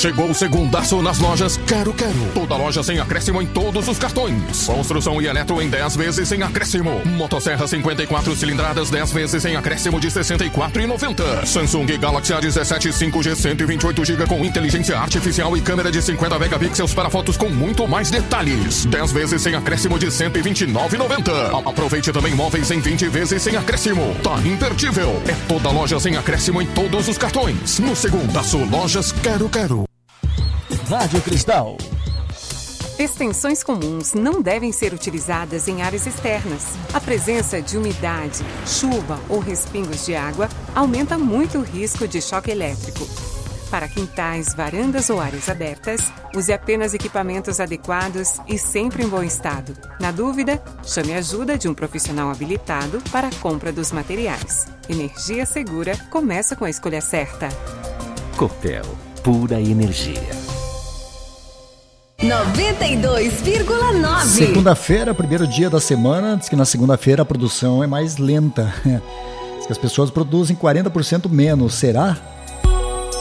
Chegou o segundaço nas lojas Quero Quero. Toda loja sem acréscimo em todos os cartões. Construção e eletro em 10 vezes sem acréscimo. Motosserra 54 cilindradas 10 vezes sem acréscimo de R$ 64,90. Samsung Galaxy A17 5G 128GB com inteligência artificial e câmera de 50 megapixels para fotos com muito mais detalhes. 10 vezes sem acréscimo de R$ 129,90. Aproveite também móveis em 20 vezes sem acréscimo. Tá imperdível. É toda loja sem acréscimo em todos os cartões. No segundaço, lojas Quero Quero. Rádio Cristal. Extensões comuns não devem ser utilizadas em áreas externas. A presença de umidade, chuva ou respingos de água aumenta muito o risco de choque elétrico. Para quintais, varandas ou áreas abertas, use apenas equipamentos adequados e sempre em bom estado. Na dúvida, chame a ajuda de um profissional habilitado para a compra dos materiais. Energia segura começa com a escolha certa. Copel, pura energia. 92,9. Segunda-feira, primeiro dia da semana. Diz que na segunda-feira a produção é mais lenta. Diz que as pessoas produzem 40% menos. Será?